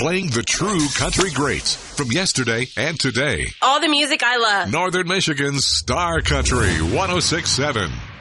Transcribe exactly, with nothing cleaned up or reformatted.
playing the true country greats from yesterday and today. All the music I love. Northern Michigan's Star Country one oh six point seven.